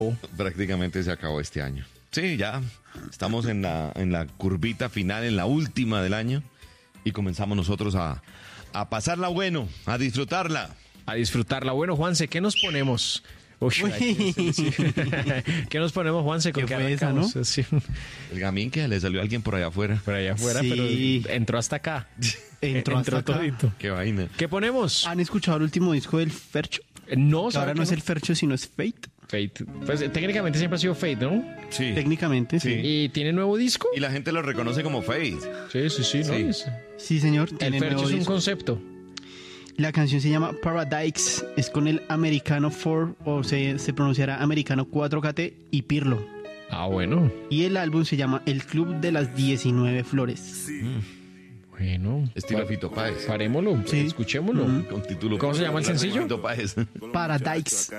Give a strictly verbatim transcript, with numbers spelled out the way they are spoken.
Prácticamente se acabó este año. Sí, ya estamos en la, en la curvita final, en la última del año, y comenzamos nosotros a, a pasarla bueno, a disfrutarla. A disfrutarla. Bueno, Juanse, ¿qué nos ponemos? Uy, ay, sí, sí. ¿Qué nos ponemos, Juanse? ¿Con ¿Qué qué fue esa, arrancamos? no? Sí. El gamín que le salió a alguien por allá afuera. Por allá afuera, Sí. pero entró hasta acá. Entró hasta acá. todito. Qué vaina. ¿Qué ponemos? ¿Han escuchado el último disco del Fercho? No, Que ahora no es el Fercho, sino es Fate. Fate. Pues eh, técnicamente siempre ha sido Fate, ¿no? Sí. Técnicamente, sí. Sí. ¿Y tiene nuevo disco? Y la gente lo reconoce como Fade. Sí, sí, sí, ¿no? Sí. Es- Sí, señor. El tiene Fercho nuevo es un disco. concepto. La canción se llama Paradise. Es con el americano cuatro, o se, se pronunciará americano cuatro K T y Pirlo. Ah, bueno. Y el álbum se llama El Club de las diecinueve Flores. Bueno. Estilo Pa- Fito Páez. Parémoslo, Sí. escuchémoslo. Ujú. Con título. ¿Cómo se llama el sencillo? Fito Páez. Paradise.